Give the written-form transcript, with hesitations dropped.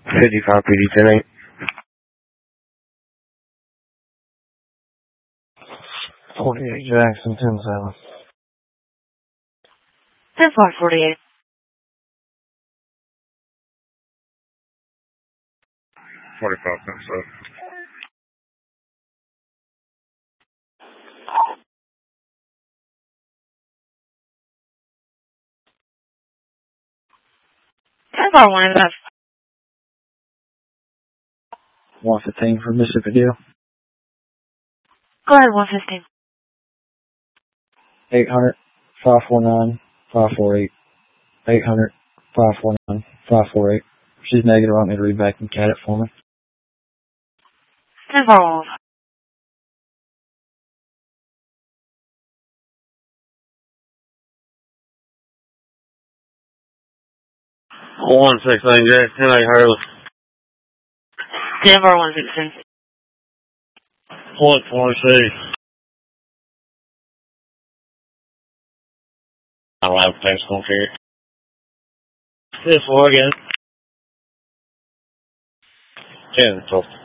55 PD 10-8. 48 Jackson, 10-7. 10-5-48. 45 10-7. 10-5-1 is 115 for Mississippi Deal. Go ahead, 115. 800-549-548. 800-549-548. She's negative. Want me to read back and cat it for me? 10-5-1. 116 Jackson, 10-8 Hurley. 10-116. Point 26. I'll have things come here. This one again. 10-12.